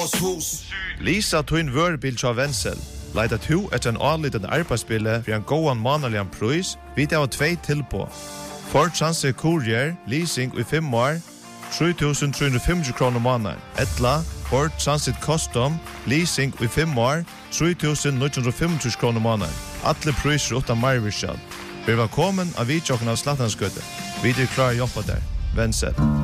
bostadshus. Lisa Twin Wörbil tja Wenzel. Leida tu etter en anliten arbeidsbille for en gåan månedlig pris, vidt av 2 tilpå. Ford Transit Courier, leasing i 5 år, 3.350 kroner måneden. Etla, Ford Transit Custom, leasing i 5 år, 3.950 kroner måneden. Alle priser utan marvirskjall. Vi var kommet av vidtjokken av Slattanskøtte. Vi klar jobba der. Wenzel.